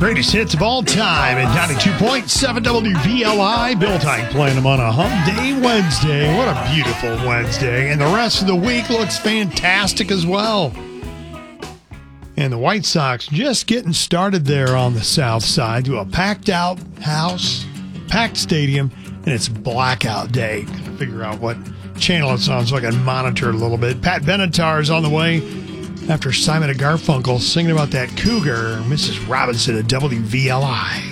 Greatest hits of all time at 92.7 WVLI. Bill Tyke playing them on a Hump Day Wednesday. What a beautiful Wednesday. And the rest of the week looks fantastic as well. And the White Sox just getting started there on the south side to a packed out house, packed stadium, and it's blackout day. Gotta figure out what channel it's on so I can monitor it a little bit. Pat Benatar is on the way after Simon and Garfunkel singing about that cougar. Mrs. Robinson at WVLI.